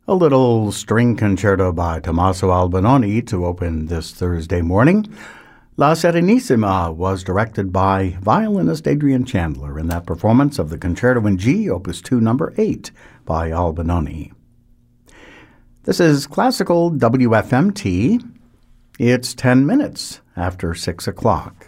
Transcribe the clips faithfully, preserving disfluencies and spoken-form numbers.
A little string concerto by Tommaso Albinoni to open this Thursday morning. La Serenissima was directed by violinist Adrian Chandler in that performance of the Concerto in G, Opus two, number eight, by Albinoni. This is Classical W F M T. It's ten minutes after six o'clock.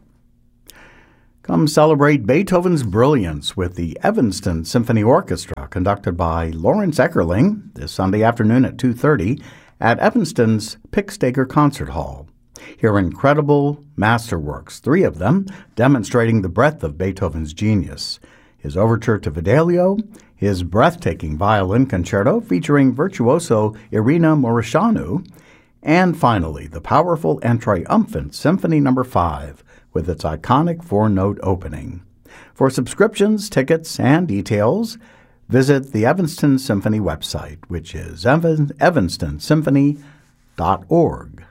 Come celebrate Beethoven's brilliance with the Evanston Symphony Orchestra, conducted by Lawrence Eckerling this Sunday afternoon at two thirty at Evanston's Pickstaker Concert Hall. Hear incredible masterworks, three of them demonstrating the breadth of Beethoven's genius. His Overture to Fidelio, his breathtaking violin concerto featuring virtuoso Irina Mureșanu, and finally the powerful and triumphant Symphony Number five, with its iconic four-note opening. For subscriptions, tickets, and details, visit the Evanston Symphony website, which is evanston symphony dot org.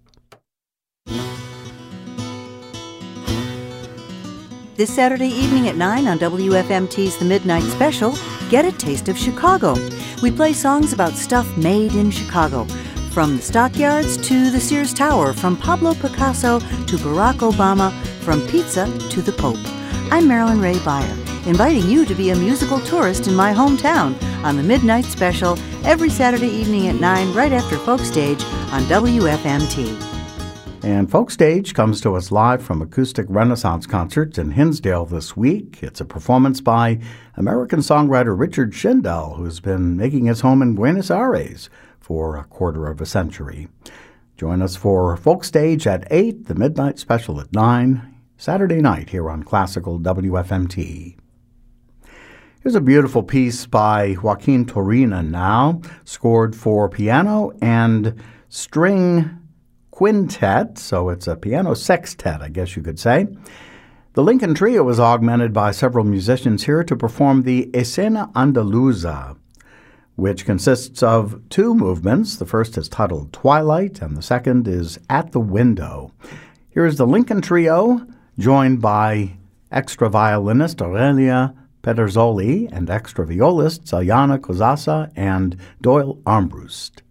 This Saturday evening at nine on W F M T's The Midnight Special, get a taste of Chicago. We play songs about stuff made in Chicago. From the Stockyards to the Sears Tower, from Pablo Picasso to Barack Obama, from pizza to the Pope. I'm Marilyn Ray Beyer, inviting you to be a musical tourist in my hometown on the Midnight Special every Saturday evening at nine, right after Folk Stage on W F M T. And Folk Stage comes to us live from Acoustic Renaissance Concerts in Hinsdale this week. It's a performance by American songwriter Richard Shindell, who's been making his home in Buenos Aires for a quarter of a century. Join us for Folk Stage at eight, the Midnight Special at nine, Saturday night here on Classical W F M T. Here's a beautiful piece by Joaquin Turina now, scored for piano and string quintet, so it's a piano sextet, I guess you could say. The Lincoln Trio was augmented by several musicians here to perform the Escena Andaluza, which consists of two movements. The first is titled Twilight, and the second is At the Window. Here's the Lincoln Trio, joined by extra violinist Aurelia Pederzoli and extra violists Ayana Kozasa and Doyle Armbrust.